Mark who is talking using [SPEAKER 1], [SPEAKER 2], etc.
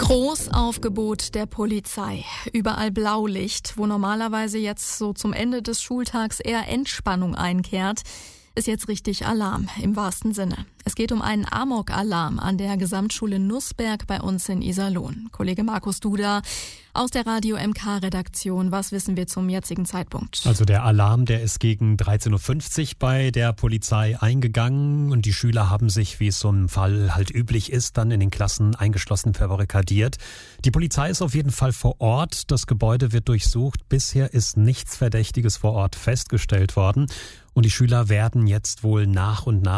[SPEAKER 1] Großaufgebot der Polizei. Überall Blaulicht, wo normalerweise jetzt so zum Ende des Schultags eher Entspannung einkehrt, ist jetzt richtig Alarm im wahrsten Sinne. Es geht um einen Amok-Alarm an der Gesamtschule Nußberg bei uns in Iserlohn. Kollege Markus Duda aus der Radio MK-Redaktion. Was wissen wir zum jetzigen Zeitpunkt?
[SPEAKER 2] Also der Alarm, der ist gegen 13.50 Uhr bei der Polizei eingegangen und die Schüler haben sich, wie es so im Fall halt üblich ist, dann in den Klassen eingeschlossen verbarrikadiert. Die Polizei ist auf jeden Fall vor Ort. Das Gebäude wird durchsucht. Bisher ist nichts Verdächtiges vor Ort festgestellt worden. Und die Schüler werden jetzt wohl nach und nach